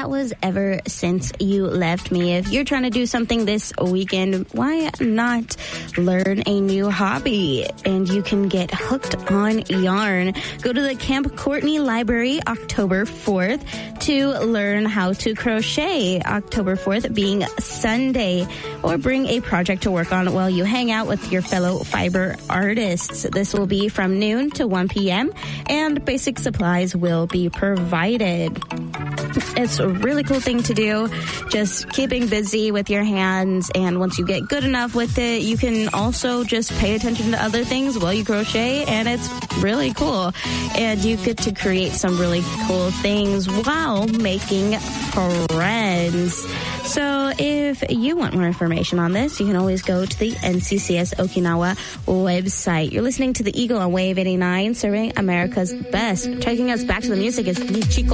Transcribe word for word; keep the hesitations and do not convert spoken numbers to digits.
that was Ever Since You Left Me. If you're trying to do something this weekend, why not learn a new hobby? And you can get hooked on yarn. Go to the Camp Courtney Library October fourth to learn how to crochet, October fourth being Sunday, or bring a project to work on while you hang out with your fellow fiber artists. This will be from noon to one p.m. and basic supplies will be provided. It's a really cool thing to do, just keeping busy with your hands, and once you get good enough with it, you can also just pay attention to other things while you crochet, and it's really cool. And you get to create some really cool things while making friends. So if you want more information on this, you can always go to the N C C S Okinawa website. You're listening to the Eagle on Wave eighty-nine, serving America's best. Taking us back to the music is Michiko